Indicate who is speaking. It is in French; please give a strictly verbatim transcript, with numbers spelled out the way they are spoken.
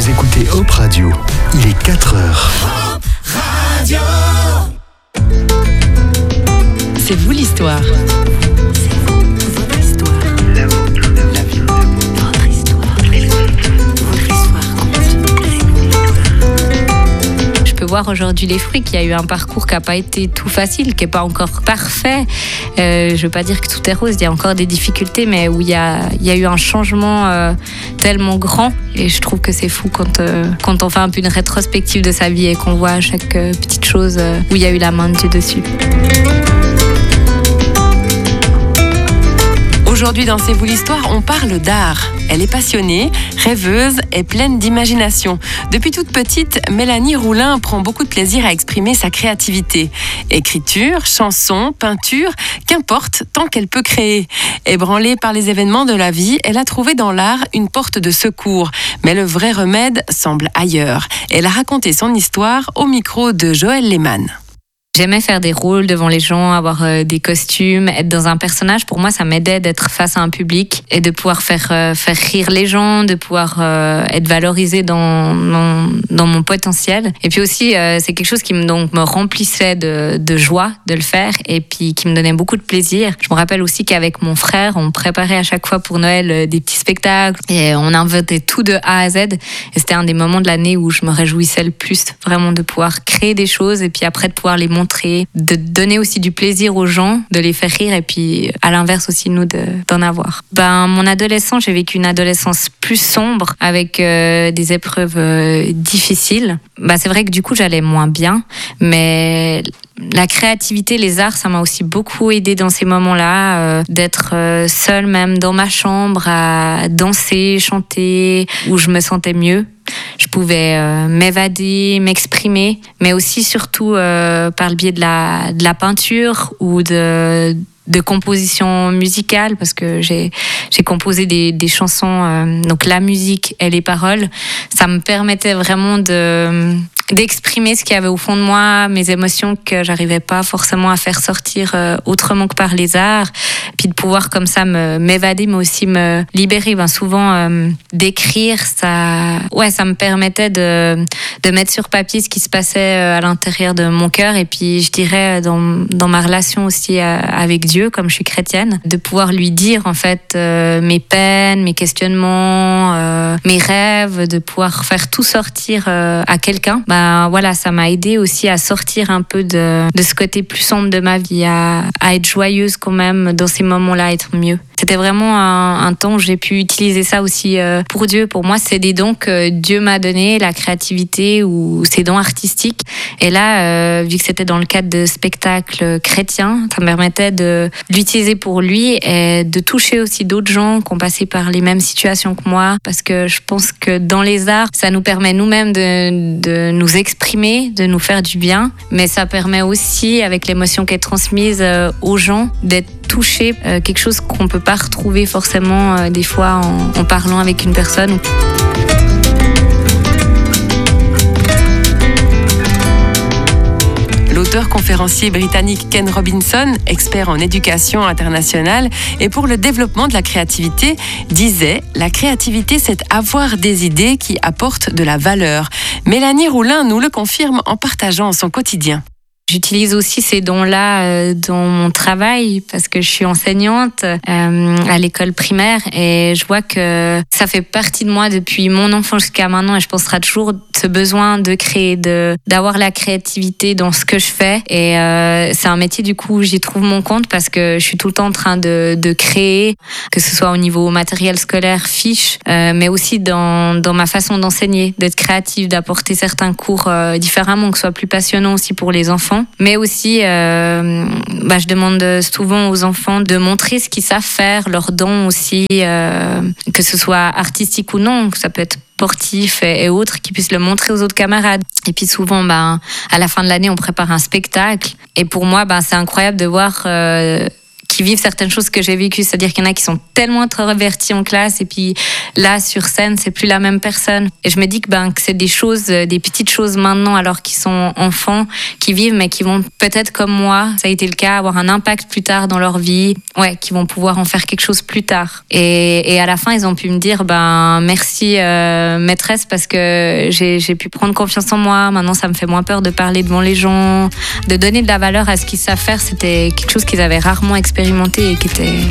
Speaker 1: Vous écoutez Hop Radio, il est quatre heures.
Speaker 2: Hop Radio.
Speaker 3: C'est vous l'histoire.
Speaker 2: C'est vous, votre histoire. La vôtre, la vie, votre histoire. Votre histoire.
Speaker 4: Je peux voir aujourd'hui les fruits qu'il y a eu un parcours qui n'a pas été tout facile, qui n'est pas encore parfait. Euh, je ne veux pas dire que tout est rose, il y a encore des difficultés, mais où il y a, il y a eu un changement euh, tellement grand. Et je trouve que c'est fou quand, euh, quand on fait un peu une rétrospective de sa vie et qu'on voit chaque euh, petite chose euh, où il y a eu la main de Dieu dessus.
Speaker 3: Aujourd'hui, dans C'est vous l'histoire, on parle d'art. Elle est passionnée, rêveuse et pleine d'imagination. Depuis toute petite, Mélanie Roulin prend beaucoup de plaisir à exprimer sa créativité. Écriture, chanson, peinture, qu'importe, tant qu'elle peut créer. Ébranlée par les événements de la vie, elle a trouvé dans l'art une porte de secours. Mais le vrai remède semble ailleurs. Elle a raconté son histoire au micro de Joël Lehmann.
Speaker 4: J'aimais faire des rôles devant les gens, avoir euh, des costumes, être dans un personnage. Pour moi, ça m'aidait d'être face à un public et de pouvoir faire, euh, faire rire les gens, de pouvoir euh, être valorisée dans, dans, dans mon potentiel. Et puis aussi, euh, c'est quelque chose qui me, donc, me remplissait de, de joie de le faire et puis qui me donnait beaucoup de plaisir. Je me rappelle aussi qu'avec mon frère, on préparait à chaque fois pour Noël euh, des petits spectacles et on inventait tout de A à Z. Et c'était un des moments de l'année où je me réjouissais le plus, vraiment de pouvoir créer des choses et puis après de pouvoir les montrer, de donner aussi du plaisir aux gens, de les faire rire et puis à l'inverse aussi nous de, d'en avoir. Ben, mon adolescence, j'ai vécu une adolescence plus sombre avec euh, des épreuves euh, difficiles. Ben, c'est vrai que du coup j'allais moins bien, mais la créativité, les arts, ça m'a aussi beaucoup aidé dans ces moments-là, euh, d'être euh, seule même dans ma chambre à danser, chanter, où je me sentais mieux. Je pouvais euh, m'évader, m'exprimer, mais aussi surtout euh, par le biais de la, de la peinture ou de, de composition musicale, parce que j'ai, j'ai composé des, des chansons, euh, donc la musique et les paroles, ça me permettait vraiment de... d'exprimer ce qu'il y avait au fond de moi, mes émotions que j'arrivais pas forcément à faire sortir euh, autrement que par les arts, puis de pouvoir comme ça me, m'évader, mais aussi me libérer. Ben, souvent, euh, d'écrire, ça, ouais, ça me permettait de, de mettre sur papier ce qui se passait à l'intérieur de mon cœur, et puis je dirais dans, dans ma relation aussi avec Dieu, comme je suis chrétienne, de pouvoir lui dire en fait euh, mes peines, mes questionnements, euh, mes rêves, de pouvoir faire tout sortir euh, à quelqu'un. Ben, voilà, ça m'a aidé aussi à sortir un peu de, de ce côté plus sombre de ma vie, à, à être joyeuse quand même dans ces moments-là, à être mieux. C'était vraiment un, un temps où j'ai pu utiliser ça aussi euh, pour Dieu. Pour moi, c'est des dons que Dieu m'a donnés, la créativité ou ces dons artistiques. Et là, euh, vu que c'était dans le cadre de spectacles chrétiens, ça me permettait de l'utiliser pour lui et de toucher aussi d'autres gens qui ont passé par les mêmes situations que moi. Parce que je pense que dans les arts, ça nous permet nous-mêmes de, de nous exprimer, de nous faire du bien. Mais ça permet aussi, avec l'émotion qui est transmise euh, aux gens, d'être touché, euh, quelque chose qu'on ne peut pas retrouver forcément euh, des fois en, en parlant avec une personne.
Speaker 3: L'auteur conférencier britannique Ken Robinson, expert en éducation internationale et pour le développement de la créativité, disait « La créativité, c'est avoir des idées qui apportent de la valeur ». Mélanie Roulin nous le confirme en partageant son quotidien.
Speaker 4: J'utilise aussi ces dons-là euh, dans mon travail parce que je suis enseignante euh, à l'école primaire et je vois que ça fait partie de moi depuis mon enfance jusqu'à maintenant et je penserai toujours ce besoin de créer, de d'avoir la créativité dans ce que je fais et euh, c'est un métier du coup où j'y trouve mon compte parce que je suis tout le temps en train de, de créer, que ce soit au niveau matériel scolaire, fiches, euh, mais aussi dans, dans ma façon d'enseigner, d'être créative, d'apporter certains cours euh, différemment, que ce soit plus passionnant aussi pour les enfants. Mais aussi, euh, bah, je demande souvent aux enfants de montrer ce qu'ils savent faire, leurs dons aussi, euh, que ce soit artistique ou non, que ça peut être sportif et, et autres, qu'ils puissent le montrer aux autres camarades. Et puis souvent, bah, à la fin de l'année, on prépare un spectacle. Et pour moi, bah, c'est incroyable de voir... Euh, qui vivent certaines choses que j'ai vécues. C'est-à-dire qu'il y en a qui sont tellement introvertis en classe et puis là, sur scène, c'est plus la même personne. Et je me dis que, ben, que c'est des choses, des petites choses maintenant, alors qu'ils sont enfants, qui vivent, mais qui vont peut-être comme moi, ça a été le cas, avoir un impact plus tard dans leur vie, ouais, qui vont pouvoir en faire quelque chose plus tard. Et, et à la fin, ils ont pu me dire, ben, merci euh, maîtresse, parce que j'ai, j'ai pu prendre confiance en moi. Maintenant, ça me fait moins peur de parler devant les gens, de donner de la valeur à ce qu'ils savent faire. C'était quelque chose qu'ils avaient rarement expérimenté et qui était